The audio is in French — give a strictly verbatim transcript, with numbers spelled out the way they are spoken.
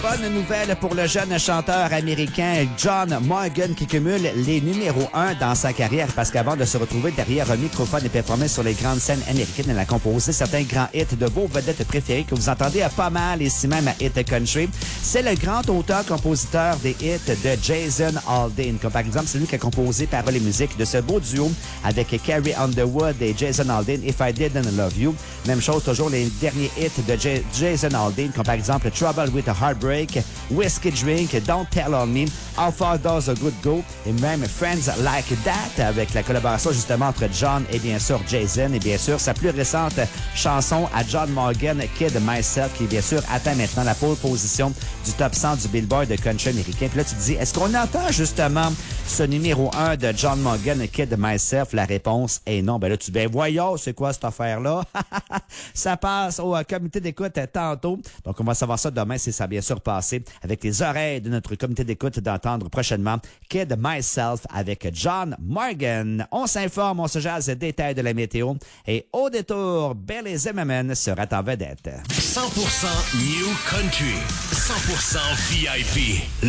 Bonne nouvelle pour le jeune chanteur américain John Morgan qui cumule les numéros un dans sa carrière parce qu'avant de se retrouver derrière un microphone et performer sur les grandes scènes américaines, elle a composé certains grands hits de vos vedettes préférées que vous entendez à pas mal ici même à Hit Country. C'est le grand auteur-compositeur des hits de Jason Aldean, comme par exemple celui qui a composé paroles et musique de ce beau duo avec Carrie Underwood et Jason Aldean, If I Didn't Love You. Même chose, toujours les derniers hits de J- Jason Aldean, comme par exemple Trouble with a Heartbreak, Whiskey Drink, Don't Tell on Me, How Far Does a Good Go et même Friends Like That avec la collaboration justement entre John et bien sûr Jason et bien sûr sa plus récente chanson à John Morgan, Kid Myself, qui bien sûr atteint maintenant la pole position du top cent du Billboard de country américain. Puis là tu te dis, est-ce qu'on entend justement ce numéro un de John Morgan, Kid Myself? La réponse est non. Ben là tu dis, ben voyons, c'est quoi cette affaire-là? Ça passe au euh, comité d'écoute euh, tantôt. Donc on va savoir ça demain si ça a bien sûr passé avec les oreilles de notre comité d'écoute d'entendre prochainement Kid Myself avec John Morgan. On s'informe, on se jase des détails de la météo et au détour, Billy Zimmerman sera en vedette. cent pour cent New Country, cent pour cent V I P.